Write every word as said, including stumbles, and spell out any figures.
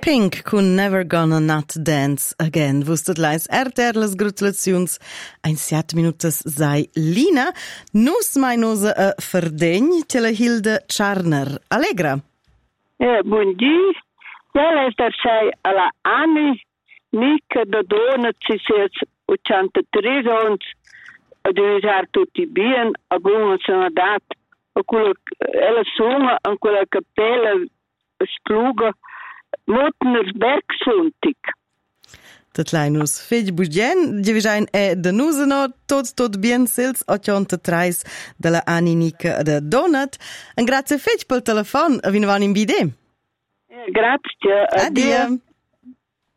Pink con Never Gonna Not Dance Again. Vustet leis erter las gratulaziuns ein siat minutas sei Lina. Nus mai nosa a Fardegn te la Hilde Czarner. Allegra. Eh, buondì. Ja esta sei alla Anni mica da donna ci ses ottantatré ons a divisar tutti bien a buona sono dat a quella ella sunga a quella cappella spluga Motner Bergsontig. Dat leinus fej bugen, divisain e de nuseno tot tot bien sils ottantatré de la Anni Nica de Donat. En grazie fej pel telefon, a vin van in bide. Grazie. Addio.